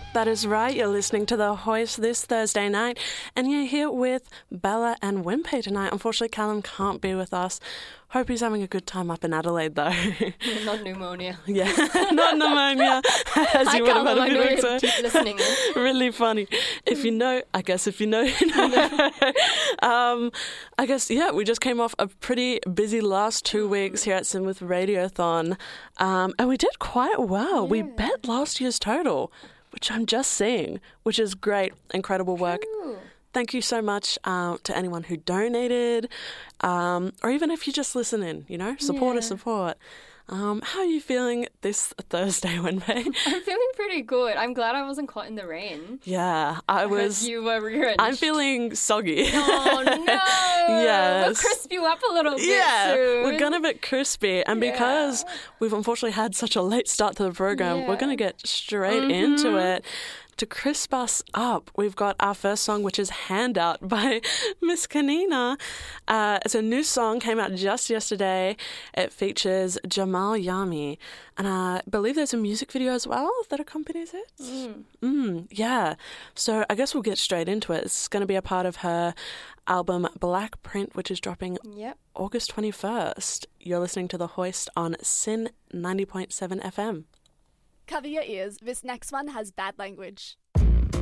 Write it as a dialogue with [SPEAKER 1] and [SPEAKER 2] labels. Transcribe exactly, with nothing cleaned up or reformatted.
[SPEAKER 1] That is right. You're listening to The Hoist this Thursday night, and you're here with Bella and Wimpy tonight. Unfortunately, Callum can't be with us. Hope he's having a good time up in Adelaide, though.
[SPEAKER 2] Not pneumonia.
[SPEAKER 1] Yeah, not pneumonia, as
[SPEAKER 2] Hi,
[SPEAKER 1] you would have
[SPEAKER 2] Callum,
[SPEAKER 1] had
[SPEAKER 2] I
[SPEAKER 1] a
[SPEAKER 2] know
[SPEAKER 1] few
[SPEAKER 2] you're
[SPEAKER 1] weeks ago.
[SPEAKER 2] listening.
[SPEAKER 1] Really funny. If you know, I guess if you know, you know. um, I guess, yeah, we just came off a pretty busy last two weeks here at Sinwith Radiothon, um, and we did quite well.
[SPEAKER 2] Yeah.
[SPEAKER 1] We bet last year's total, which I'm just seeing, which is great, incredible work.
[SPEAKER 2] Ooh.
[SPEAKER 1] Thank you so much uh, to anyone who donated, um, or even if you just listen in, you know, support
[SPEAKER 2] Yeah.
[SPEAKER 1] is support. Um, how are you feeling this Thursday, Wenbei?
[SPEAKER 2] I'm feeling pretty good. I'm glad I wasn't caught in the rain.
[SPEAKER 1] Yeah, I
[SPEAKER 2] heard
[SPEAKER 1] was.
[SPEAKER 2] You were drenched.
[SPEAKER 1] I'm feeling soggy.
[SPEAKER 2] Oh, no.
[SPEAKER 1] Yes.
[SPEAKER 2] We'll crisp you up a little bit
[SPEAKER 1] Yeah,
[SPEAKER 2] soon.
[SPEAKER 1] we're gonna get crispy, and
[SPEAKER 2] Yeah.
[SPEAKER 1] because we've unfortunately had such a late start to the program,
[SPEAKER 2] Yeah.
[SPEAKER 1] we're gonna get straight
[SPEAKER 2] Mhm.
[SPEAKER 1] into it. To crisp us up, we've got our first song, which is Handout by Miss Kanina. Uh, it's a new song, came out just yesterday. It features Jamal Yami, and I believe there's a music video as well that accompanies it.
[SPEAKER 2] Mm.
[SPEAKER 1] Mm, yeah. So I guess we'll get straight into it. It's going to be a part of her album Black Print, which is dropping
[SPEAKER 2] Yep.
[SPEAKER 1] August twenty-first. You're listening to The Hoist on Sin ninety point seven F M.
[SPEAKER 3] Cover your ears. This next one has bad language.